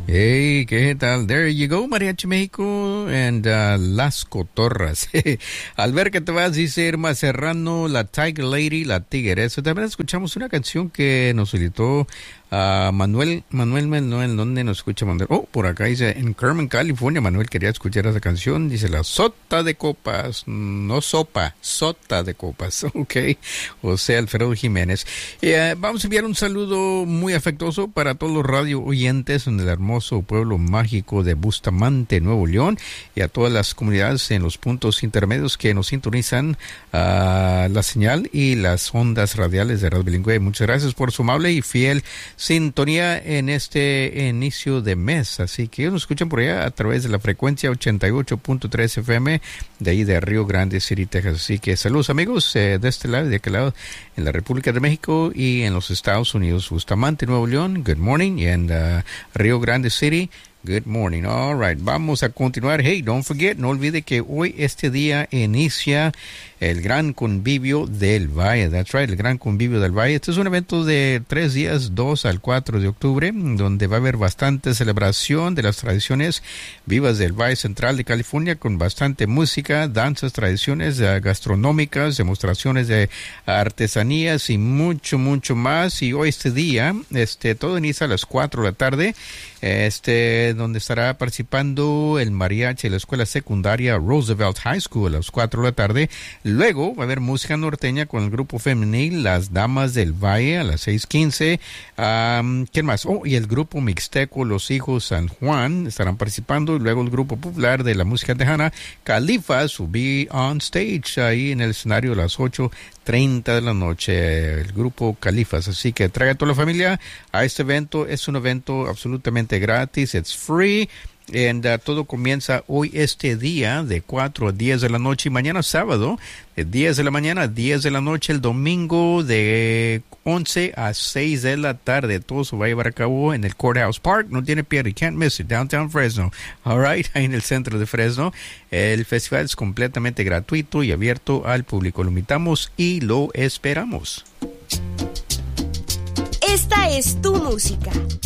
Hey, ¿qué tal? There you go, Mariachi México and Las Cotorras. Al ver que te vas, dice Irma Serrano, la Tiger Lady, la Tigresa. También escuchamos una canción que nos solicitó Manuel, ¿dónde nos escucha Manuel? Oh, por acá dice, en Carmen, California, Manuel quería escuchar esa canción, dice la Sota de Copas, no sopa, Sota de Copas, ok, José Alfredo Jiménez. Vamos a enviar un saludo muy afectuoso para todos los radio oyentes en el hermoso pueblo mágico de Bustamante, Nuevo León, y a todas las comunidades en los puntos intermedios que nos sintonizan la señal y las ondas radiales de Radio Bilingüe. Muchas gracias por su amable y fiel sintonía en este inicio de mes. Así que ellos nos escuchan por allá a través de la frecuencia 88.3 FM de ahí de Río Grande City, Texas. Así que saludos amigos de este lado y de aquel lado en la República de México y en los Estados Unidos. Bustamante, Nuevo León, good morning, y en Río Grande City, good morning. All right, vamos a continuar. Hey, don't forget, no olvide que hoy este día inicia el Gran Convivio del Valle. That's right, el Gran Convivio del Valle. Este es un evento de 3 días, 2 al 4 de octubre, donde va a haber bastante celebración de las tradiciones vivas del Valle Central de California, con bastante música, danzas, tradiciones gastronómicas, demostraciones de artesanías y mucho, mucho más. Y hoy este día, todo inicia a las 4 de la tarde, donde estará participando el mariachi de la escuela secundaria Roosevelt High School a las 4 de la tarde. Luego va a haber música norteña con el grupo femenil Las Damas del Valle a las 6:15. ¿Quién más? Oh, y el grupo mixteco Los Hijos San Juan estarán participando. Y luego el grupo popular de la música tejana Califas will be on stage ahí en el escenario a las 8:30 de la noche, el grupo Califas. Así que traiga a toda la familia a este evento. Es un evento absolutamente gratis, it's free. Y todo comienza hoy este día de 4 a 10 de la noche y mañana sábado de 10 de la mañana a 10 de la noche, el domingo de 11 a 6 de la tarde. Todo se va a llevar a cabo en el Courthouse Park. No tiene pierde, can't miss it, downtown Fresno. All right, ahí en el centro de Fresno. El festival es completamente gratuito y abierto al público. Lo invitamos y lo esperamos. Esta es tu música.